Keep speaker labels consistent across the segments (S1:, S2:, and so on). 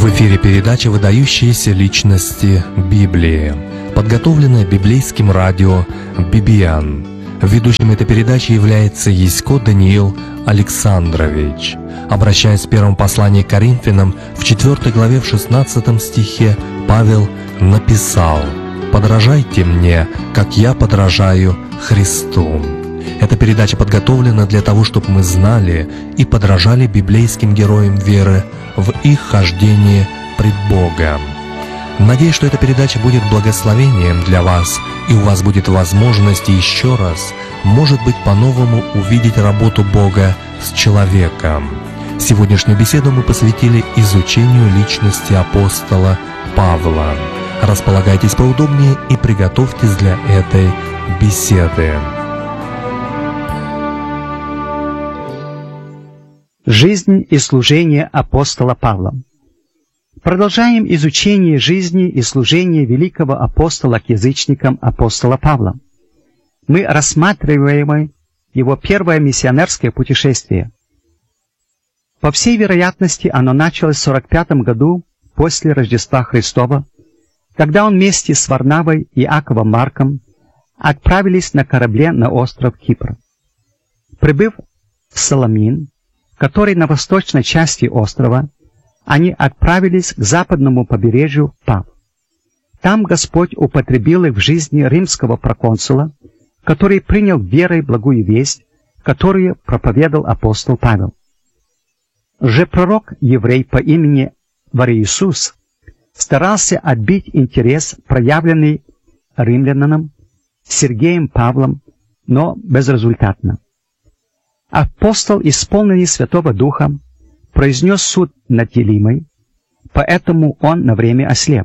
S1: В эфире передача «Выдающиеся личности Библии», подготовленная библейским радио «Бибиан». Ведущим этой передачи является Ясько Даниил Александрович. Обращаясь в первом послании к Коринфянам, в 4 главе, в 16 стихе, Павел написал: «Подражайте мне, как я подражаю Христу». Эта передача подготовлена для того, чтобы мы знали и подражали библейским героям веры в их хождении пред Богом. Надеюсь, что эта передача будет благословением для вас, и у вас будет возможность еще раз, может быть, по-новому увидеть работу Бога с человеком. Сегодняшнюю беседу мы посвятили изучению личности апостола Павла. Располагайтесь поудобнее и приготовьтесь для этой беседы.
S2: Жизнь и служение апостола Павла. Продолжаем изучение жизни и служения великого апостола к язычникам апостола Павла. Мы рассматриваем его первое миссионерское путешествие. По всей вероятности, оно началось в 45 году после Рождества Христова, когда он вместе с Варнавой и Иаковом Марком отправились на корабле на остров Кипр. Прибыв в Саламин, который на восточной части острова, они отправились к западному побережью Пав. Там Господь употребил их в жизни римского проконсула, который принял верой благую весть, которую проповедовал апостол Павел. Лжепророк-еврей по имени Вариисус старался отбить интерес, проявленный римлянам Сергеем Павлом, но безрезультатно. Апостол, исполненный Святого Духа, произнес суд над Елимой, поэтому он на время ослеп.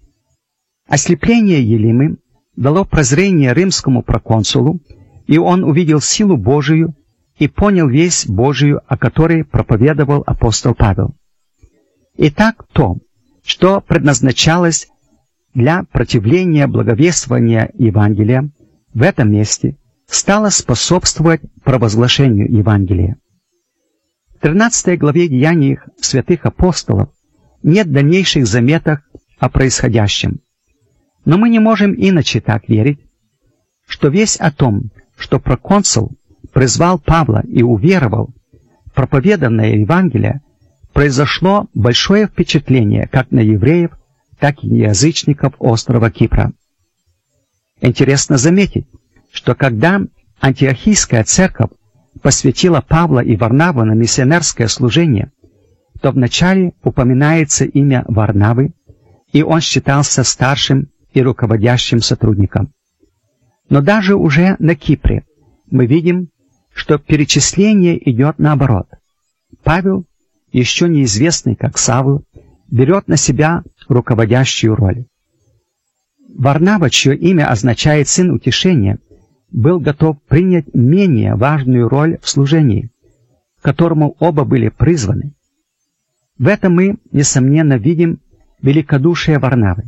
S2: Ослепление Елимы дало прозрение римскому проконсулу, и он увидел силу Божию и понял весть Божию, о которой проповедовал апостол Павел. Итак, то, что предназначалось для противления благовествования Евангелия в этом месте, стало способствовать провозглашению Евангелия. В 13 главе Деяний святых апостолов нет дальнейших заметок о происходящем. Но мы не можем иначе так верить, что весть о том, что проконсул призвал Павла и уверовал в проповеданное Евангелие, произошло большое впечатление как на евреев, так и на язычников острова Кипра. Интересно заметить, что когда антиохийская церковь посвятила Павла и Варнаву на миссионерское служение, то вначале упоминается имя Варнавы, и он считался старшим и руководящим сотрудником. Но даже уже на Кипре мы видим, что перечисление идет наоборот. Павел, еще неизвестный как Савл, берет на себя руководящую роль. Варнава, чье имя означает «сын утешения», был готов принять менее важную роль в служении, к которому оба были призваны. В этом мы, несомненно, видим великодушие Варнавы.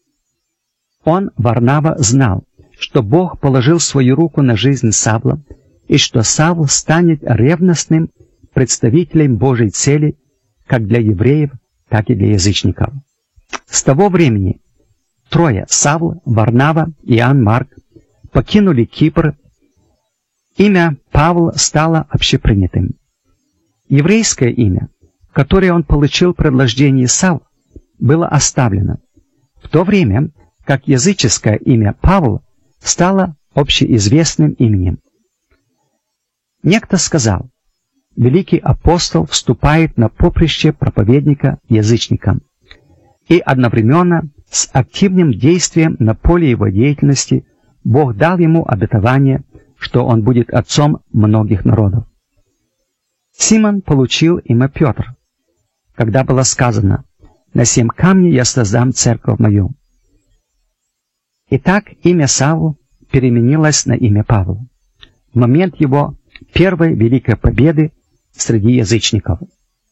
S2: Он, Варнава, знал, что Бог положил свою руку на жизнь Савла, и что Савл станет ревностным представителем Божьей цели как для евреев, так и для язычников. С того времени трое — Савл, Варнава и Иоанн Марк — покинули Кипр. Имя Павла стало общепринятым. Еврейское имя, которое он получил при рождении Савл, было оставлено, в то время как языческое имя Павла стало общеизвестным именем. Некто сказал: великий апостол вступает на поприще проповедника язычникам, и одновременно с активным действием на поле его деятельности Бог дал ему обетование, что он будет отцом многих народов. Симон получил имя Петр, когда было сказано: «На 7 камней я создам церковь мою». Итак, имя Савл переменилось на имя Павла в момент его первой великой победы среди язычников.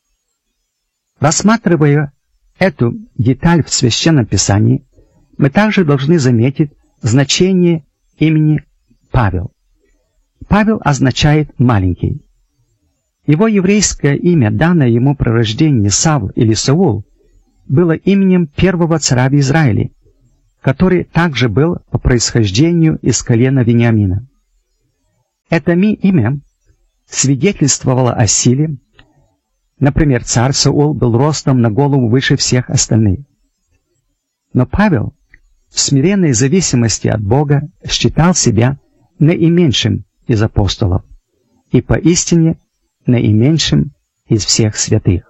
S2: Рассматривая эту деталь в Священном Писании, мы также должны заметить значение имени Павел. Павел означает «маленький». Его еврейское имя, данное ему при рождении Савл или Саул, было именем первого царя в Израиле, который также был по происхождению из колена Вениамина. Это имя свидетельствовало о силе. Например, царь Саул был ростом на голову выше всех остальных. Но Павел в смиренной зависимости от Бога считал себя наименьшим из апостолов и поистине наименьшим из всех святых.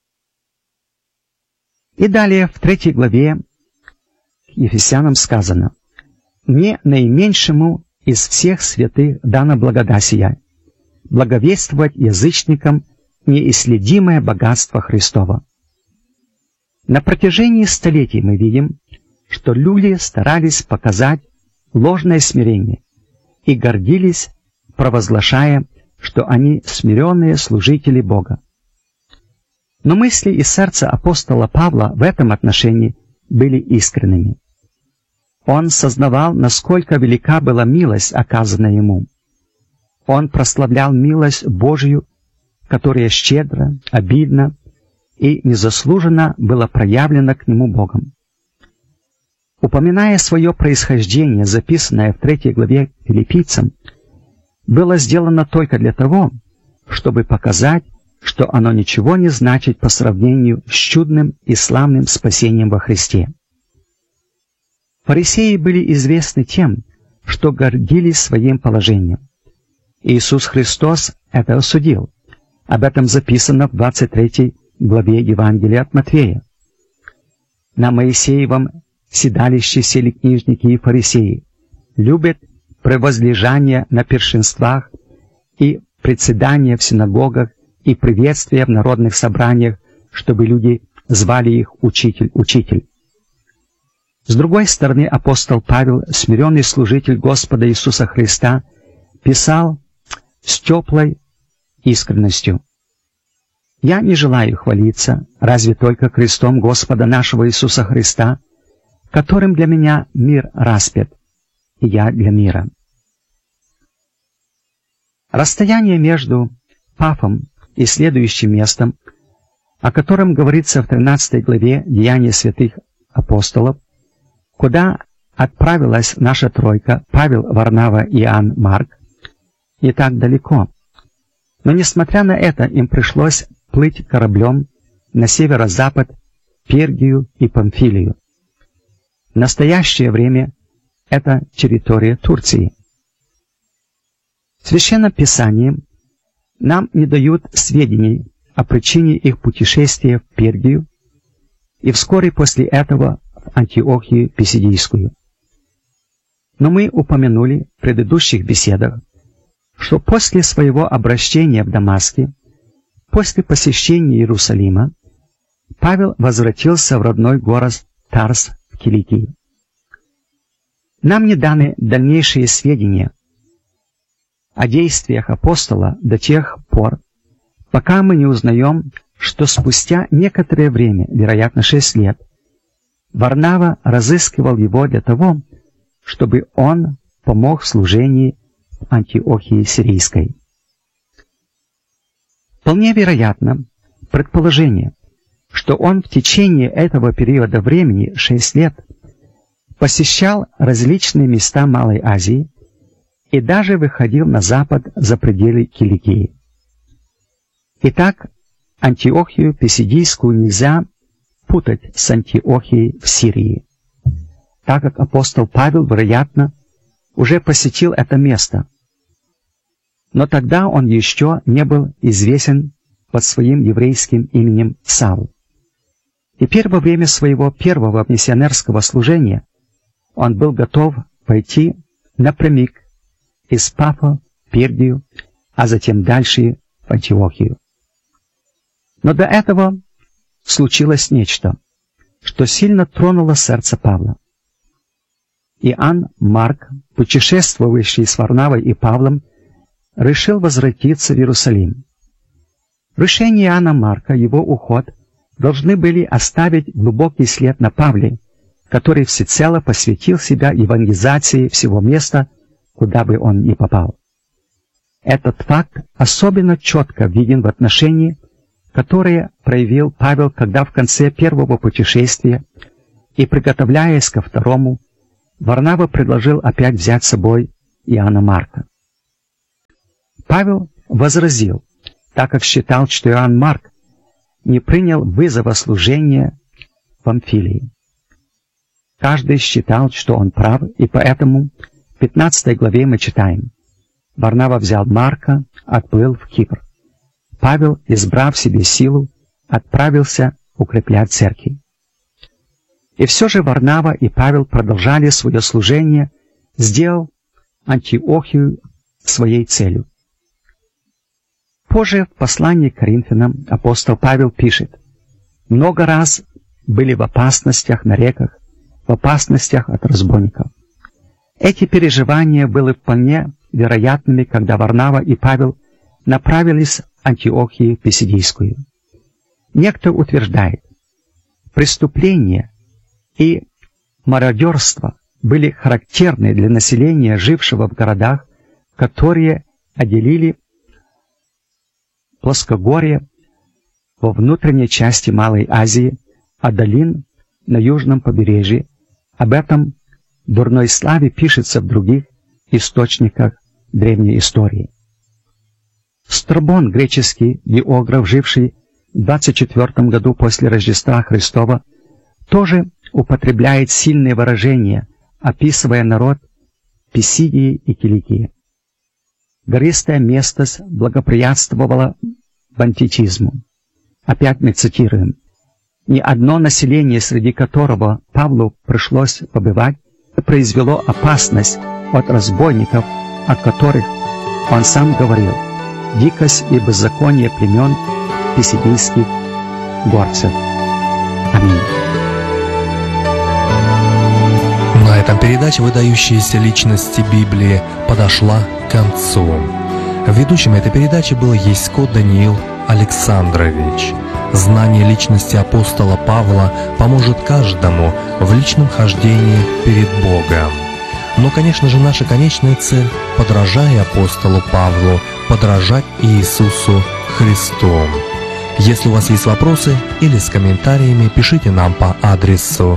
S2: И далее в 3 главе Ефесянам сказано: «Мне, наименьшему из всех святых, дана благодать сия, благовествовать язычникам неисследимое богатство Христова». На протяжении столетий мы видим, что люди старались показать ложное смирение и гордились, провозглашая, что они смиренные служители Бога. Но мысли и сердце апостола Павла в этом отношении были искренними. Он сознавал, насколько велика была милость, оказанная ему. Он прославлял милость Божию, которая щедро, обильно и незаслуженно была проявлена к нему Богом. Упоминая свое происхождение, записанное в 3 главе Филиппийцам, было сделано только для того, чтобы показать, что оно ничего не значит по сравнению с чудным и славным спасением во Христе. Фарисеи были известны тем, что гордились своим положением. Иисус Христос это осудил. Об этом записано в 23 главе Евангелия от Матфея. На Моисеевом седалище сели книжники и фарисеи, любят превозлежание на пиршенствах и председание в синагогах и приветствия в народных собраниях, чтобы люди звали их «Учитель, Учитель». С другой стороны, апостол Павел, смиренный служитель Господа Иисуса Христа, писал с теплой искренностью: «Я не желаю хвалиться, разве только крестом Господа нашего Иисуса Христа, которым для меня мир распят, и я для мира». Расстояние между Пафом и следующим местом, о котором говорится в 13 главе Деяния святых апостолов, куда отправилась наша тройка Павел, Варнава, Иоанн, Марк, не так далеко. Но несмотря на это, им пришлось плыть кораблем на северо-запад, Пергию и Памфилию. В настоящее время это территория Турции. В Священном Писании нам не дают сведений о причине их путешествия в Пергию и вскоре после этого в Антиохию Писидийскую. Но мы упомянули в предыдущих беседах, что после своего обращения в Дамаске, после посещения Иерусалима, Павел возвратился в родной город Тарс в Киликии. Нам не даны дальнейшие сведения о действиях апостола до тех пор, пока мы не узнаем, что спустя некоторое время, вероятно 6 лет, Варнава разыскивал его для того, чтобы он помог в служении в Антиохии Сирийской. Вполне вероятно предположение, что он в течение этого периода времени, 6 лет, посещал различные места Малой Азии и даже выходил на запад за пределы Киликии. Итак, Антиохию Писидийскую нельзя путать с Антиохией в Сирии, так как апостол Павел, вероятно, уже посетил это место. Но тогда он еще не был известен под своим еврейским именем Савл. Теперь во время своего первого миссионерского служения он был готов пойти напрямик из Пафа в Пергию, а затем дальше в Антиохию. Но до этого случилось нечто, что сильно тронуло сердце Павла. Иоанн Марк, путешествовавший с Варнавой и Павлом, решил возвратиться в Иерусалим. Решение Иоанна Марка, его уход, должны были оставить глубокий след на Павле, который всецело посвятил себя евангелизации всего места, куда бы он ни попал. Этот факт особенно четко виден в отношении, которые проявил Павел, когда в конце первого путешествия и приготовляясь ко второму, Варнава предложил опять взять с собой Иоанна Марка. Павел возразил, так как считал, что Иоанн Марк не принял вызова служения в Памфилии. Каждый считал, что он прав, и поэтому в 15 главе мы читаем: Варнава взял Марка, отплыл в Кипр. Павел, избрав себе силу, отправился укреплять церкви. И все же Варнава и Павел продолжали свое служение, сделал Антиохию своей целью. Позже в послании к Коринфянам апостол Павел пишет: «Много раз были в опасностях на реках, в опасностях от разбойников». Эти переживания были вполне вероятными, когда Варнава и Павел направились в Антиохию Писидийскую. Некто утверждает, преступления и мародерство были характерны для населения, жившего в городах, которые отделили плоскогорье во внутренней части Малой Азии от долин на южном побережье. Об этом дурной славе пишется в других источниках древней истории. Страбон, греческий географ, живший в 24 году после Рождества Христова, тоже употребляет сильные выражения, описывая народ Писидии и Киликии. Гористая местность благоприятствовала бандитизму. Опять мы цитируем: «Ни одно население, среди которого Павлу пришлось побывать, произвело опасность от разбойников, о которых он сам говорил: дикость и беззаконие племен писидийских горцев». Аминь.
S1: На этом передача «Выдающиеся личности Библии» подошла к концу. Ведущим этой передачи был Ясько Даниил Александрович. Знание личности апостола Павла поможет каждому в личном хождении перед Богом. Но, конечно же, наша конечная цель, подражая апостолу Павлу, подражать Иисусу Христу. Если у вас есть вопросы или с комментариями, пишите нам по адресу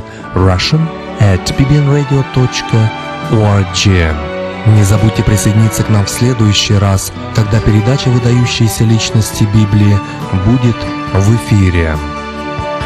S1: russian@bbnradio.org. Не забудьте присоединиться к нам в следующий раз, когда передача «Выдающиеся личности Библии» будет в эфире.